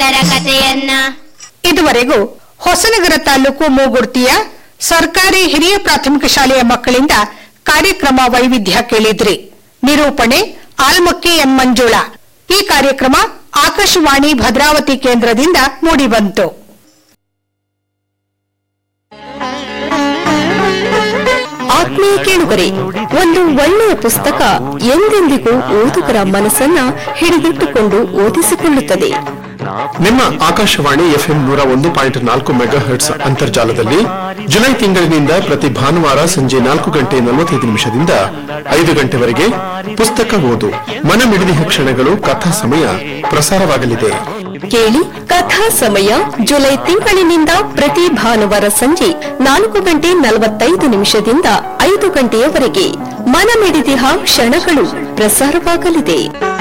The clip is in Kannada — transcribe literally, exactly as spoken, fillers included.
ಪುಟ್ಟರ ಕಥೆಯನ್ನ. ಇದುವರೆಗೂ ಹೊಸನಗರ ತಾಲೂಕು ಮೂಗುರ್ತಿಯ ಸರ್ಕಾರಿ ಹಿರಿಯ ಪ್ರಾಥಮಿಕ ಶಾಲೆಯ ಮಕ್ಕಳಿಂದ ಕಾರ್ಯಕ್ರಮ ವೈವಿಧ್ಯ ಕೇಳಿದ್ರಿ. ನಿರೂಪಣೆ ಆಲ್ಮಕ್ಕಿ ಎಂ ಮಂಜುಳಾ. ಈ ಕಾರ್ಯಕ್ರಮ ಆಕಾಶವಾಣಿ ಭದ್ರಾವತಿ ಕೇಂದ್ರದಿಂದ ಮೂಡಿಬಂತು. ಆತ್ಮೀಯ ಕೇಳುಗರೆ, ಒಂದು ಒಳ್ಳೆಯ ಪುಸ್ತಕ ಎಂದೆಂದಿಗೂ ಓದುಗರ ಮನಸ್ಸನ್ನ ಹಿಡಿದಿಟ್ಟುಕೊಂಡು ಓದಿಸಿಕೊಳ್ಳುತ್ತದೆ. ನಿಮ್ಮ ಆಕಾಶವಾಣಿ ಎಫ್ಎಂ ನೂರ ಒಂದು ಪಾಯಿಂಟ್ ನಾಲ್ಕು ಮೆಗಾ ಹರ್ಟ್ಸ್ ಅಂತರ್ಜಾಲದಲ್ಲಿ ಜುಲೈ ತಿಂಗಳಿನಿಂದ ಪ್ರತಿ ಭಾನುವಾರ ಸಂಜೆ ನಾಲ್ಕು ಗಂಟೆ ನಲವತ್ತೈದು ನಿಮಿಷದಿಂದ ಐದು ಗಂಟೆವರೆಗೆ ಪುಸ್ತಕ ಓದು ಮನಮಿಡಿದ ಕ್ಷಣಗಳು ಕಥಾ ಸಮಯ ಪ್ರಸಾರವಾಗಲಿದೆ. ಕೇಳಿ ಕಥಾ ಸಮಯ ಜುಲೈ ತಿಂಗಳಿನಿಂದ ಪ್ರತಿ ಭಾನುವಾರ ಸಂಜೆ ನಾಲ್ಕು ಗಂಟೆ ನಲವತ್ತೈದು ನಿಮಿಷದಿಂದ ಐದು ಗಂಟೆಯವರೆಗೆ ಮನಮಿಡಿದ ಕ್ಷಣಗಳು ಪ್ರಸಾರವಾಗಲಿದೆ.